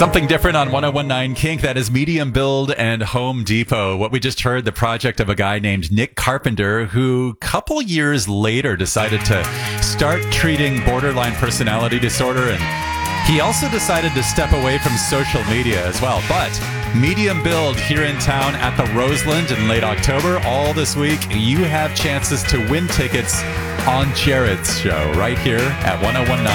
Something different on 1019 Kink. That is Medium Build and Home Depot. What we just heard, the project of a guy named Nick Carpenter, who a couple years later decided to start treating borderline personality disorder, and he also decided to step away from social media as well. But Medium Build here in town at the Roseland in late October, all this week, you have chances to win tickets on Jared's show right here at 1019